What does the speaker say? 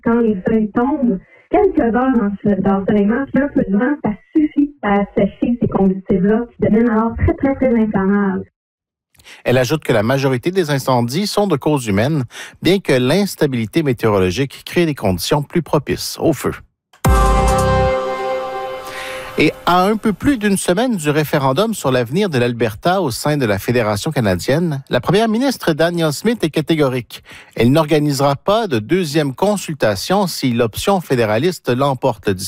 quand les feuilles tombent, quelques heures d'ensoleillement, puis un peu de vent, ça suffit à assécher ces combustibles-là qui deviennent alors très, très, très inflammables. Elle ajoute que la majorité des incendies sont de cause humaine, bien que l'instabilité météorologique crée des conditions plus propices au feu. Et à un peu plus d'une semaine du référendum sur l'avenir de l'Alberta au sein de la Fédération canadienne, la première ministre Danielle Smith est catégorique. Elle n'organisera pas de deuxième consultation si l'option fédéraliste l'emporte, dit